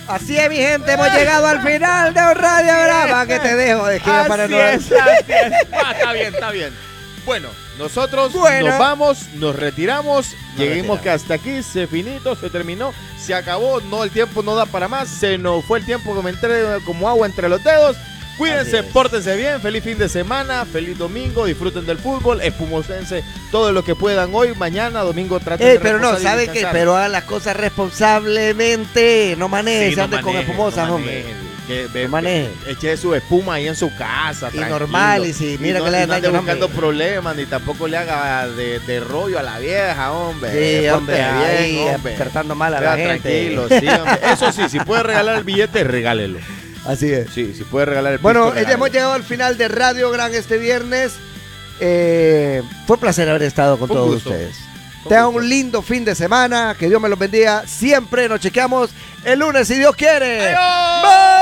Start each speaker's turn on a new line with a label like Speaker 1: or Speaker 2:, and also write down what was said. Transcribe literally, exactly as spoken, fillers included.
Speaker 1: Así es, mi gente, hemos llegado al final de Radio Brava, que te dejo de esquina
Speaker 2: así
Speaker 1: para
Speaker 2: es,
Speaker 1: no...
Speaker 2: así es. Ah, está bien, está bien. Bueno, nosotros
Speaker 1: Bueno.
Speaker 2: nos vamos, nos retiramos, lleguemos
Speaker 1: retiramos.
Speaker 2: que hasta aquí se finito, se terminó, se acabó, no, el tiempo no da para más, se nos fue el tiempo que me entré como agua entre los dedos. Cuídense, pórtense bien, feliz fin de semana, feliz domingo, disfruten del fútbol, espumosense todo lo que puedan hoy, mañana, domingo traten
Speaker 1: Ey,
Speaker 2: de
Speaker 1: pero no,
Speaker 2: reposar y
Speaker 1: ¿sabe qué?
Speaker 2: descansar.
Speaker 1: Pero hagan las cosas responsablemente, no manejen,
Speaker 2: Sí, no
Speaker 1: anden con
Speaker 2: manejen,
Speaker 1: espumosas,
Speaker 2: no
Speaker 1: hombre.
Speaker 2: manejen, que ve-
Speaker 1: No manejen.
Speaker 2: Eche su espuma ahí en su casa,
Speaker 1: Y
Speaker 2: tranquilo.
Speaker 1: normal, y si mira
Speaker 2: no,
Speaker 1: que le
Speaker 2: y
Speaker 1: hagan
Speaker 2: no ande
Speaker 1: daño,
Speaker 2: buscando
Speaker 1: hombre.
Speaker 2: problemas, ni tampoco le haga de, de rollo a la vieja, hombre.
Speaker 1: Sí,
Speaker 2: Pórtese
Speaker 1: hombre, ahí,
Speaker 2: bien, hombre.
Speaker 1: tratando mal a
Speaker 2: Sea
Speaker 1: la gente.
Speaker 2: tranquilo, sí, hombre. Eso sí, si puede regalar el billete, regálelo.
Speaker 1: Así es.
Speaker 2: Sí, si puede regalar el
Speaker 1: Bueno,
Speaker 2: pisto,
Speaker 1: ya
Speaker 2: regálelo.
Speaker 1: hemos llegado al final de Radio Gran este viernes. Eh, fue un placer haber estado con
Speaker 2: Un
Speaker 1: todos
Speaker 2: gusto.
Speaker 1: ustedes.
Speaker 2: Un
Speaker 1: Tengan
Speaker 2: gusto.
Speaker 1: un lindo fin de semana. Que Dios me los bendiga siempre. Nos chequeamos el lunes si Dios quiere.
Speaker 2: ¡Adiós!
Speaker 1: ¡Bye!